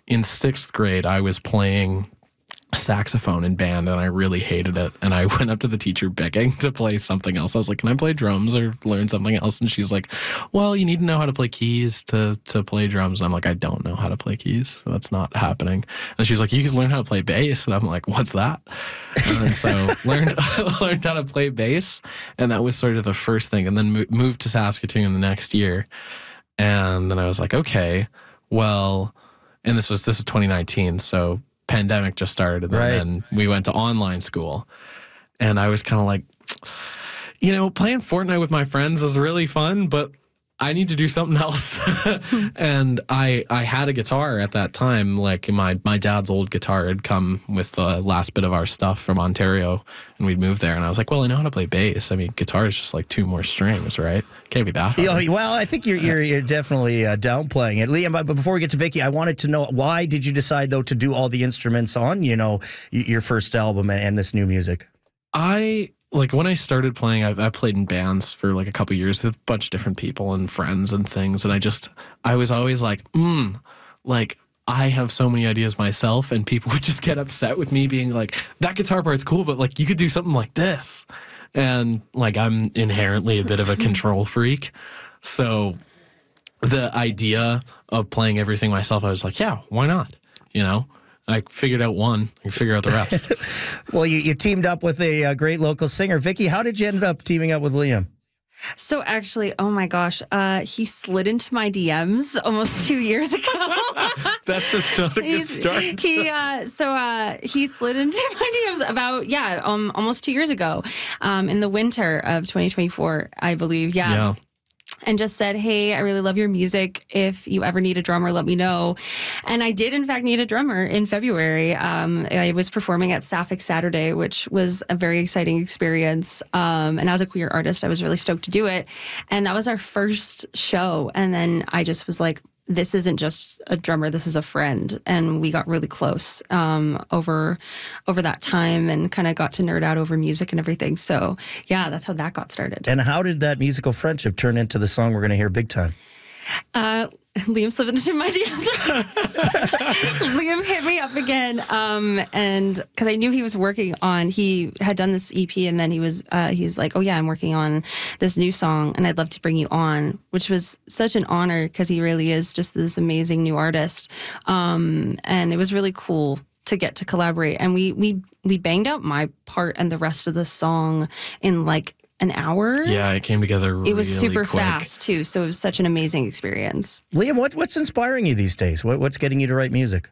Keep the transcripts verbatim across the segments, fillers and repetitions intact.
in sixth grade, I was playing saxophone in band and I really hated it. And I went up to the teacher begging to play something else. I was like, can I play drums or learn something else? And she's like, well, you need to know how to play keys to, to play drums. And I'm like, I don't know how to play keys. So that's not happening. And she's like, you can learn how to play bass. And I'm like, what's that? And so learned, learned how to play bass. And that was sort of the first thing. And then mo- moved to Saskatoon the next year. And then I was like, okay, well, and this was, this is twenty nineteen. So pandemic just started, and right. then we went to online school, and I was kind of like, you know, playing Fortnite with my friends is really fun, but I need to do something else. And I I had a guitar at that time. Like my my dad's old guitar had come with the last bit of our stuff from Ontario, and we'd moved there. And I was like, well, I know how to play bass. I mean, guitar is just like two more strings, right? Can't be that hard. Yeah, well, I think you're you're, you're definitely uh, downplaying it, Liam. But before we get to Vicky, I wanted to know, why did you decide though to do all the instruments on, you know, your first album and, and this new music? I. Like, when I started playing, I, I played in bands for, like, a couple of years with a bunch of different people and friends and things. And I just, I was always like, hmm, like, I have so many ideas myself. And people would just get upset with me being like, that guitar part's cool, but, like, you could do something like this. And, like, I'm inherently a bit of a control freak. So the idea of playing everything myself, I was like, yeah, why not? You know? I figured out one. I can figure out the rest. Well, you, you teamed up with a, a great local singer. Vicky, how did you end up teaming up with Liam? So actually, oh my gosh, uh, he slid into my D Ms almost two years ago. That's just not a good He's, start. He uh, so uh, he slid into my D Ms about yeah, um, almost two years ago, um, in the winter of twenty twenty-four, I believe. Yeah. Yeah. And just said, hey, I really love your music. If you ever need a drummer, let me know. And I did, in fact, need a drummer in February. Um, I was performing at Sapphic Saturday, which was a very exciting experience. Um, and as a queer artist, I was really stoked to do it. And that was our first show. And then I just was like, this isn't just a drummer, this is a friend. And we got really close um, over over that time and kind of got to nerd out over music and everything. So, yeah, that's how that got started. And how did that musical friendship turn into the song we're going to hear big time? Uh, Liam slid into my D Ms. Liam hit me up again, um, and because I knew he was working on, he had done this E P, and then he was, uh, he's like, "Oh yeah, I'm working on this new song, and I'd love to bring you on," which was such an honor because he really is just this amazing new artist, um, and it was really cool to get to collaborate. And we we we banged out my part and the rest of the song in like an hour. Yeah, it came together really It was super quick. fast, too, so it was such an amazing experience. Liam, what, what's inspiring you these days? What, what's getting you to write music?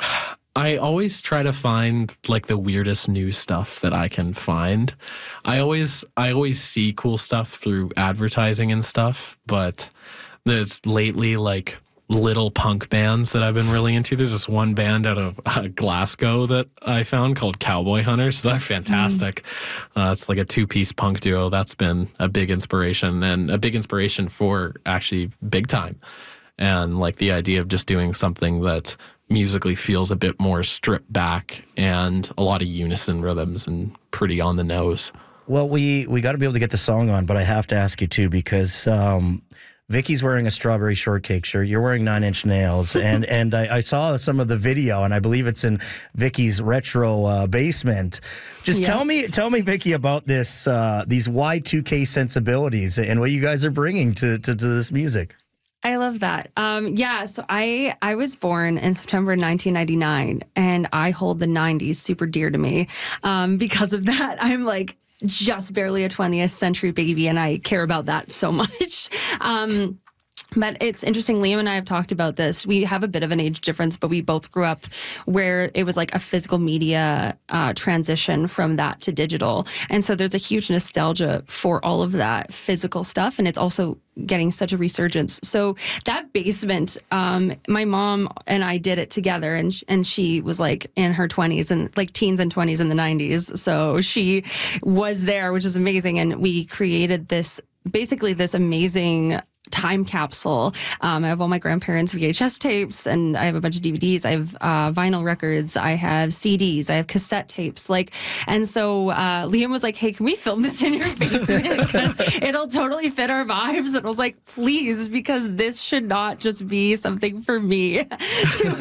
I always try to find like the weirdest new stuff that I can find. I always I always see cool stuff through advertising and stuff, but there's lately like little punk bands that I've been really into. There's this one band out of uh, Glasgow that I found called Cowboy Hunters. They're fantastic. Mm. Uh, it's like a two-piece punk duo. That's been a big inspiration and a big inspiration for actually Big Time. And like the idea of just doing something that musically feels a bit more stripped back and a lot of unison rhythms and pretty on the nose. Well, we, we got to be able to get the song on, but I have to ask you too, because um, Vicky's wearing a strawberry shortcake shirt. You're wearing Nine Inch Nails. And, and I, I saw some of the video, and I believe it's in Vicky's retro uh, basement. Just yeah. tell me, tell me, Vicky, about this, uh, these Y two K sensibilities and what you guys are bringing to, to, to this music. I love that. Um, yeah, so I I was born in September nineteen ninety-nine, and I hold the nineties super dear to me. Um, because of that, I'm like just barely a twentieth century baby, and I care about that so much. Um, But it's interesting, Liam and I have talked about this. We have a bit of an age difference, but we both grew up where it was like a physical media uh, transition from that to digital. And so there's a huge nostalgia for all of that physical stuff. And it's also getting such a resurgence. So that basement, um, my mom and I did it together, and and she was like in her twenties and like teens and twenties in the nineties. So she was there, which is amazing. And we created this, basically this amazing time capsule. Um, I have all my grandparents' V H S tapes, and I have a bunch of D V Ds. I have uh, vinyl records. I have C Ds. I have cassette tapes. Like, and so uh, Liam was like, "Hey, can we film this in your basement? Because it'll totally fit our vibes." And I was like, "Please," because this should not just be something for me to